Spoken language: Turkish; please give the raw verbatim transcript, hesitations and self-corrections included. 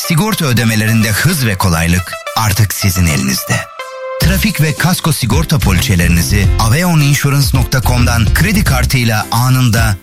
Sigorta ödemelerinde hız ve kolaylık artık sizin elinizde. Trafik ve kasko sigorta poliçelerinizi aveon insurance nokta com'dan kredi kartıyla anında